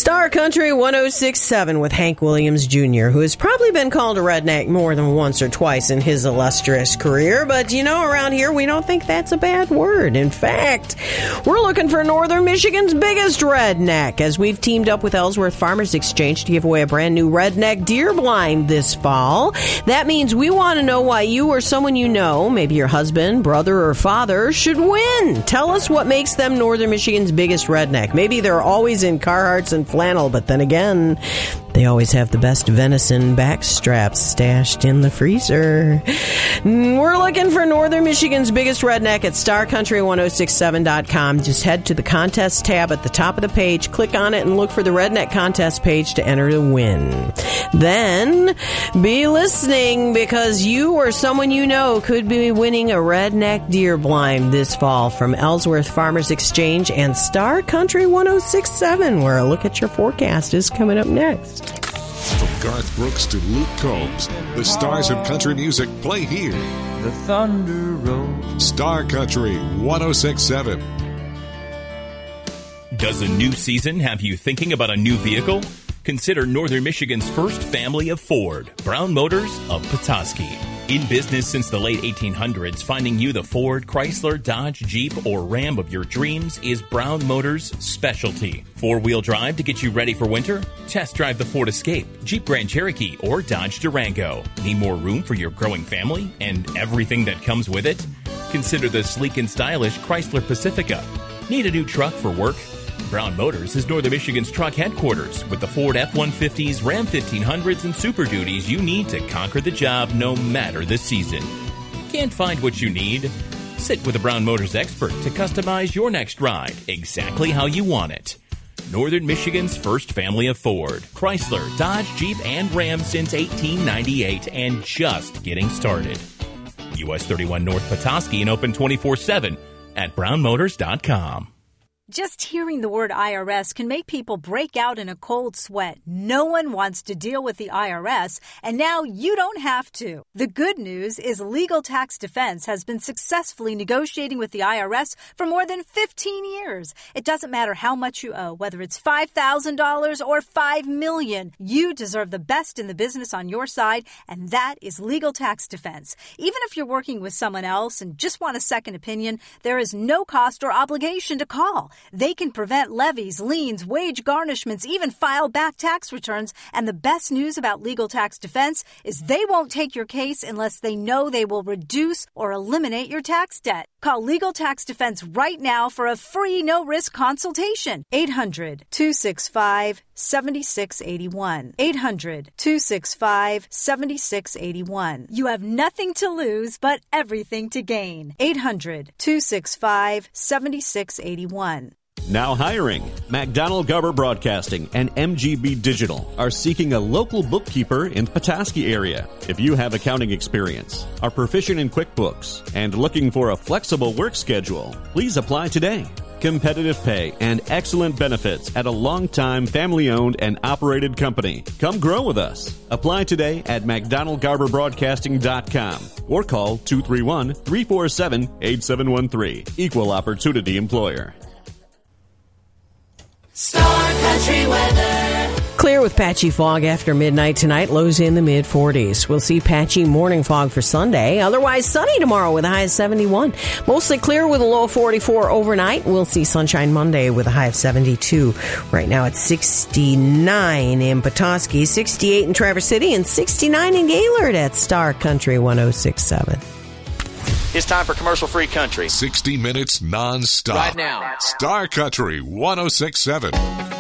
Star Country 106.7 with Hank Williams Jr., who has probably been called a redneck more than once or twice in his illustrious career. But, around here, we don't think that's a bad word. In fact, we're looking for Northern Michigan's biggest redneck, as we've teamed up with Ellsworth Farmers Exchange to give away a brand new redneck deer blind this fall. That means we want to know why you or someone you know, maybe your husband, brother, or father, should win. Tell us what makes them Northern Michigan's biggest redneck. Maybe they're always in Carhartts and flannel, but then again, they always have the best venison backstraps stashed in the freezer. We're looking for Northern Michigan's biggest redneck at starcountry1067.com. Just head to the contest tab at the top of the page, click on it, and look for the redneck contest page to enter to win. Then be listening, because you or someone you know could be winning a redneck deer blind this fall from Ellsworth Farmers Exchange and Star Country 106.7, where a look at your forecast is coming up next. From Garth Brooks to Luke Combs, the stars of country music play here. The thunder rolls. Star Country 106.7. Does a new season have you thinking about a new vehicle? Consider Northern Michigan's first family of Ford, Brown Motors of Petoskey. In business since the late 1800s, finding you the Ford, Chrysler, Dodge, Jeep, or Ram of your dreams is Brown Motors' specialty. Four-wheel drive to get you ready for winter? Test drive the Ford Escape, Jeep Grand Cherokee, or Dodge Durango. Need more room for your growing family and everything that comes with it? Consider the sleek and stylish Chrysler Pacifica. Need a new truck for work? Brown Motors is Northern Michigan's truck headquarters with the Ford F-150s, Ram 1500s, and Super Duties you need to conquer the job no matter the season. Can't find what you need? Sit with a Brown Motors expert to customize your next ride exactly how you want it. Northern Michigan's first family of Ford, Chrysler, Dodge, Jeep, and Ram since 1898, and just getting started. US 31 North Petoskey and open 24/7 at brownmotors.com. Just hearing the word IRS can make people break out in a cold sweat. No one wants to deal with the IRS, and now you don't have to. The good news is Legal Tax Defense has been successfully negotiating with the IRS for more than 15 years. It doesn't matter how much you owe, whether it's $5,000 or $5 million. You deserve the best in the business on your side, and that is Legal Tax Defense. Even if you're working with someone else and just want a second opinion, there is no cost or obligation to call. They can prevent levies, liens, wage garnishments, even file back tax returns. And the best news about Legal Tax Defense is they won't take your case unless they know they will reduce or eliminate your tax debt. Call Legal Tax Defense right now for a free no-risk consultation. 800-265-7681. 800-265-7681. You have nothing to lose but everything to gain. 800-265-7681. Now hiring. McDonald Garber Broadcasting and MGB Digital are seeking a local bookkeeper in the Petoskey area. If you have accounting experience, are proficient in QuickBooks, and looking for a flexible work schedule, please apply today. Competitive pay and excellent benefits at a long-time family-owned and operated company. Come grow with us. Apply today at McDonaldGarberBroadcasting.com or call 231-347-8713. Equal Opportunity Employer. Star Country weather. Clear with patchy fog after midnight tonight, lows in the mid-40s. We'll see patchy morning fog for Sunday. Otherwise sunny tomorrow with a high of 71. Mostly clear with a low of 44 overnight. We'll see sunshine Monday with a high of 72. Right now it's 69 in Petoskey, 68 in Traverse City, and 69 in Gaylord at Star Country 106.7. It's time for commercial-free country. 60 minutes non-stop. Right now. Star Country 106.7.